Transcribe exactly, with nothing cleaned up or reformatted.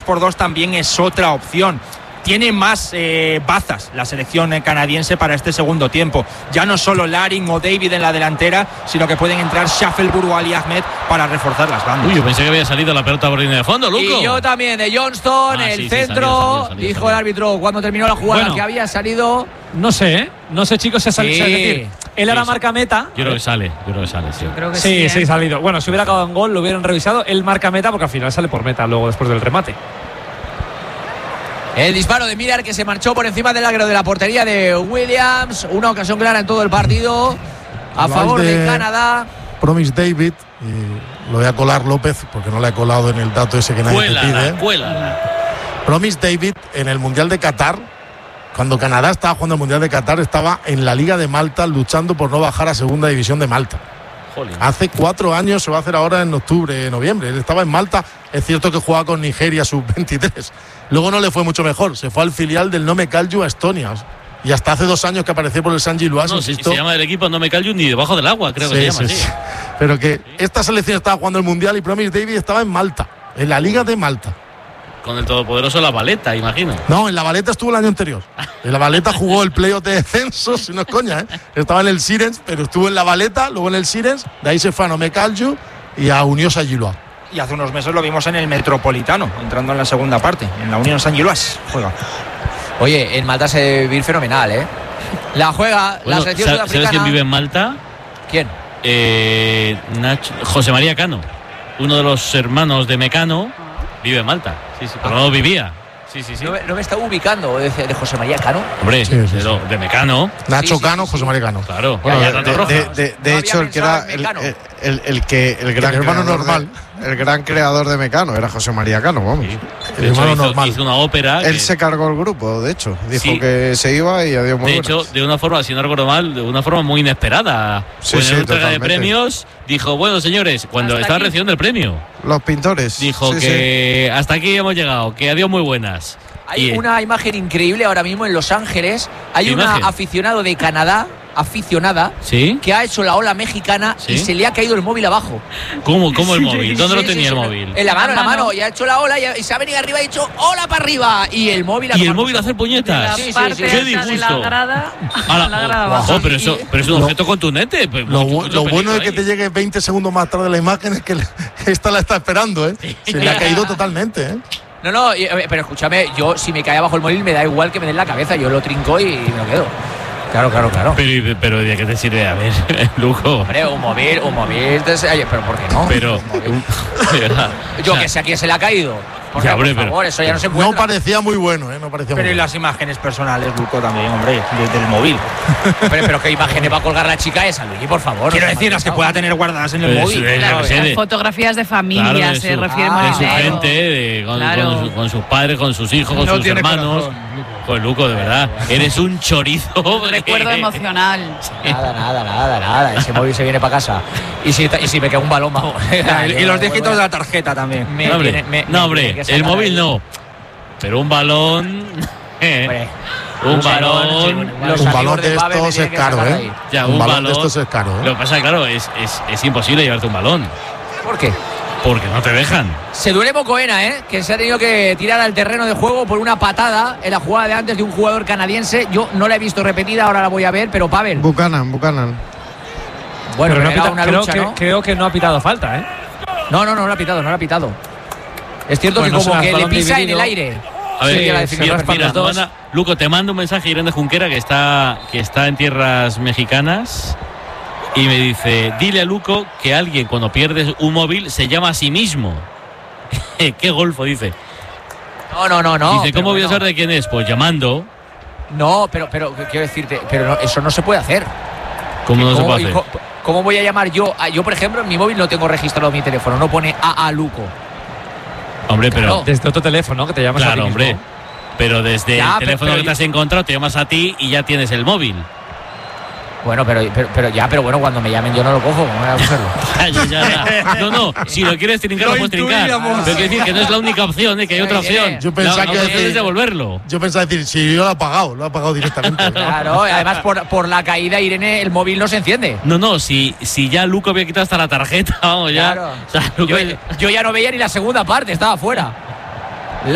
por dos también es otra opción. Tiene más eh, bazas la selección canadiense para este segundo tiempo. Ya no solo Larin o David en la delantera, sino que pueden entrar Shaffelburg o Ali Ahmed para reforzar las bandas. Uy, yo pensé que había salido la pelota por línea de fondo, Luco. Y yo también, de Johnston, ah, el sí, centro, sí, salió, salió, salió, dijo salió. el árbitro cuando terminó la jugada Bueno, que había salido. No sé, ¿eh? No sé, chicos, si ha salido. Sí. Es decir, él ahora Sí, marca meta. Yo creo que sale, yo creo que sale, sí. Yo creo que Sí, sí, sí, ¿eh? ha salido. Bueno, si hubiera acabado en gol, lo hubieran revisado. Él marca meta porque al final sale por meta luego después del remate. El disparo de Miller que se marchó por encima del agro de la portería de Williams. Una ocasión clara en todo el partido a Habláis favor de, de Canadá. Promise David, y lo voy a colar López porque no le he colado en el dato ese que nadie te Cuélala, pide. cuélala. Promise David en el Mundial de Qatar, cuando Canadá estaba jugando el Mundial de Qatar, estaba en la Liga de Malta luchando por no bajar a Segunda División de Malta. Jolín. Hace cuatro años, se va a hacer ahora en octubre, noviembre. Él estaba en Malta, es cierto que jugaba con Nigeria sub veintitrés. Luego no le fue mucho mejor, se fue al filial del Nome Kalju a Estonia. Y hasta hace dos años que apareció por el San Gilois, No, si insisto. se llama el equipo No Me Callo ni debajo del agua, creo que Sí, se llama sí, así. sí. Pero que esta selección estaba jugando el Mundial y Promise David estaba en Malta, en la Liga de Malta. Con el todopoderoso La Valeta, imagino. No, en la Valeta estuvo el año anterior. En la Valeta jugó el playoff de descenso, si no es coña, ¿eh? Estaba en el Sirens, pero estuvo en la Valeta, luego en el Sirens, de ahí se fue a Nome Kalju y a Unió San Gilois. Y hace unos meses lo vimos en el Metropolitano, entrando en la segunda parte, en la Unión San Gilois. Juega. Oye, en Malta se debe vivir fenomenal, ¿eh? La juega Bueno, la selección ¿sabes sudafricana. quién vive en Malta? ¿Quién? Eh, Nacho- José María Cano, uno de los hermanos de Mecano, vive en Malta. Sí, sí, pero no vivía. Sí, sí, sí. No me, no me está ubicando de, de José María Cano. Hombre, Sí, sí, de, lo- de Mecano. Nacho Sí, sí, Cano, sí, José sí. María Cano. Claro. Bueno, Ya, de, tanto de- roja. de- de- de No hecho, había el que era pensado en el, Mecano. el- el que el gran El hermano creador normal. de- el gran creador de Mecano era José María Cano, vamos. Sí. El De hecho, hermano hizo, normal. hizo una ópera. Él que- se cargó el grupo, de hecho. Dijo Sí. que se iba y adiós muy De hecho, buenas. de una forma, si no recuerdo mal, de una forma muy inesperada. Sí, Pues en sí, la entrega de totalmente. premios dijo, bueno, señores, cuando Hasta estaba aquí. recibiendo el premio, Los pintores. dijo Sí, que hasta aquí hemos llegado, que adiós muy buenas. Hay Y- una imagen increíble ahora mismo en Los Ángeles. Hay ¿Qué una imagen? aficionado de Canadá, aficionada, ¿Sí? que ha hecho la ola mexicana ¿Sí? y se le ha caído el móvil abajo. ¿Cómo, cómo el móvil? ¿Dónde Sí, lo sí, tenía sí, el no. móvil? En la mano, en la mano. mano. Y ha hecho la ola y, y se ha venido arriba y ha dicho hola para arriba. Y el móvil ha ¿Y el tomado- móvil a hacer De la puñetas? Sí, sí, parte sí. Qué alta de disgusto. la grada a Ahora, la grada oh, baja. oh, pero, eso, pero es un objeto contundente. pues, Lo, mucho- bu- mucho lo bueno de peligro que te ahí. llegue veinte segundos más tarde la imagen es que le- esta la está esperando, ¿eh? Se le ha caído totalmente, ¿eh? No, no, y, eh, pero escúchame, yo si me cae abajo el móvil me da igual que me den la cabeza. Yo lo trinco y me lo quedo. Claro, claro, claro. Pero, pero ¿de qué te sirve? A ver, Luco. Hombre, un móvil, un móvil. te- Oye, pero ¿por qué no? Pero, Un móvil. de verdad. Yo O sea, que sé a quién se le ha caído. Por, Ya, por hombre, pero- favor, eso ya no se No puede. parecía muy bueno, ¿eh? No parecía Pero muy y bueno. las imágenes personales, Luco, también, hombre, de- del móvil. Pero, pero qué imágenes va a colgar la chica esa, Luigi, por favor. Quiero no decir, las que seas pueda malvado. tener guardadas en el Pues, móvil. eh, Claro, yo qué sé, Las de- fotografías de familia claro, de se su- refiere Ah, de su Molinero. gente, de- con, Claro. con su- con sus padres, con sus hijos, con No sus tiene hermanos. corazón, Luco. Pues Luco, de verdad, eres un chorizo. Un recuerdo emocional. Nada, nada, nada, nada. Ese móvil se viene para casa. Y si, y si me cae un balón, vamos. Y los dígitos de la tarjeta también. Me No, hombre, tiene- me- no, me hombre, tiene que el sacar móvil ahí. no. Pero un balón. eh, Hombre, un sí, balón. los Un amigos balón de del Pavel me estos tienen es que caro, sacar ¿eh? ahí. Ya, Un un balón balón. de estos es caro, ¿eh? Lo que pasa, claro, es, es, es imposible llevarte un balón. ¿Por qué? Porque no te dejan. Se duele Mocoena, ¿eh? Que se ha tenido que tirar al terreno de juego por una patada en la jugada de antes de un jugador canadiense. Yo no la he visto repetida, ahora la voy a ver, pero Pavel. Buchanan, Buchanan. Bueno, Pero no pero ha era pita- una creo, lucha, que, ¿no? creo que no ha pitado falta, ¿eh? No, no, no lo ha pitado, no lo ha pitado. Es cierto Bueno, que como será que le balón pisa dividido. en el aire. A ver, Sí, que la se definió. raspan mira, los dos. manda- Luco, te mando un mensaje Irene Junquera que está, que está en tierras mexicanas y me dice, dile a Luco que alguien cuando pierdes un móvil se llama a sí mismo. Qué golfo, dice. No, no, no, no. dice, pero ¿cómo voy a bueno. saber de quién es? Pues llamando. No, pero, pero quiero decirte, pero no, eso no se puede hacer. ¿Cómo no se ¿Cómo, puede y hacer? co- ¿Cómo voy a llamar yo? a- Yo, por ejemplo, en mi móvil no tengo registrado mi teléfono, no pone A A Luco. Hombre, pero... Claro. Desde otro teléfono que te llamas a ti Claro, mismo. hombre. Pero desde Ya, el pero- teléfono pero que te yo- has encontrado te llamas a ti y ya tienes el móvil. Bueno, pero, pero, pero ya, pero bueno, cuando me llamen yo no lo cojo, ¿cómo voy a cogerlo? Ya, ya, ya. No, no, si lo quieres trincar, lo, Lo puedes trincar. intuíamos. Pero quiero decir que no es la única opción, ¿eh? Que hay otra Oye, opción. Yo pensaba la, que la opción decir- es devolverlo. Yo pensaba decir, si yo lo he apagado, lo he apagado directamente. Claro, y además por, por la caída, Irene, el móvil no se enciende. No, no, si, si ya Luco había quitado hasta la tarjeta, vamos ya. Claro. O sea, Luco- Yo, yo ya no veía ni la segunda parte, estaba fuera.